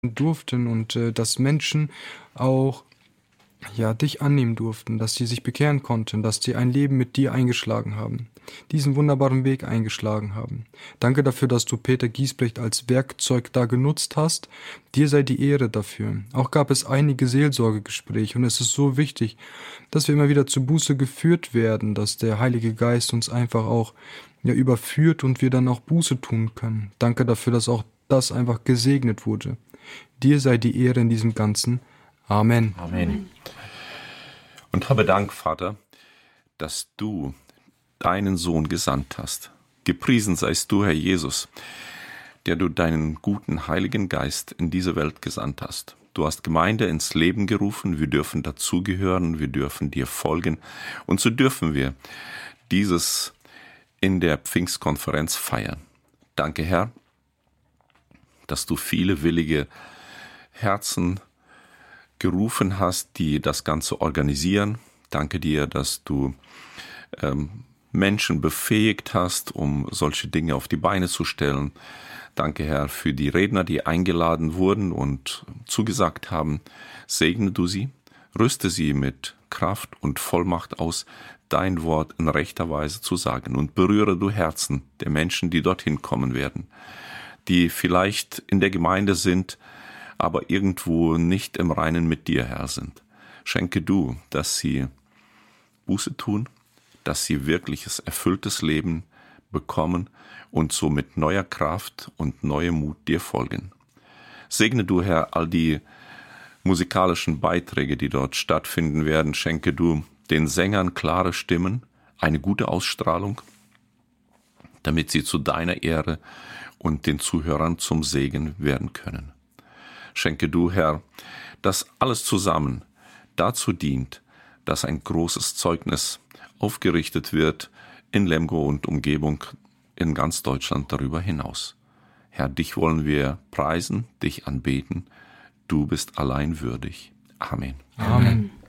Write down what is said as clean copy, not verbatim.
durften und dass Menschen auch dich annehmen durften, dass sie sich bekehren konnten, dass sie ein Leben mit dir eingeschlagen haben, diesen wunderbaren Weg eingeschlagen haben. Danke dafür, dass du Peter Giesbrecht als Werkzeug da genutzt hast. Dir sei die Ehre dafür. Auch gab es einige Seelsorgegespräche und es ist so wichtig, dass wir immer wieder zu Buße geführt werden, dass der Heilige Geist uns einfach auch überführt und wir dann auch Buße tun können. Danke dafür, dass auch das einfach gesegnet wurde. Dir sei die Ehre in diesem Ganzen. Amen. Amen. Und habe Dank, Vater, dass du deinen Sohn gesandt hast. Gepriesen seist du, Herr Jesus, der du deinen guten Heiligen Geist in diese Welt gesandt hast. Du hast Gemeinde ins Leben gerufen, wir dürfen dazugehören, wir dürfen dir folgen und so dürfen wir dieses in der Pfingstkonferenz feiern. Danke, Herr, dass du viele willige Herzen gerufen hast, die das Ganze organisieren. Danke dir, dass du Menschen befähigt hast, um solche Dinge auf die Beine zu stellen. Danke, Herr, für die Redner, die eingeladen wurden und zugesagt haben. Segne du sie, rüste sie mit Kraft und Vollmacht aus, dein Wort in rechter Weise zu sagen und berühre du Herzen der Menschen, die dorthin kommen werden, die vielleicht in der Gemeinde sind, aber irgendwo nicht im Reinen mit dir, Herr, sind. Schenke du, dass sie Buße tun, dass sie wirkliches, erfülltes Leben bekommen und so mit neuer Kraft und neuem Mut dir folgen. Segne du, Herr, all die musikalischen Beiträge, die dort stattfinden werden. Schenke du den Sängern klare Stimmen, eine gute Ausstrahlung, damit sie zu deiner Ehre und den Zuhörern zum Segen werden können. Schenke du, Herr, dass alles zusammen dazu dient, dass ein großes Zeugnis aufgerichtet wird in Lemgo und Umgebung in ganz Deutschland darüber hinaus. Herr, dich wollen wir preisen, dich anbeten. Du bist allein würdig. Amen. Amen.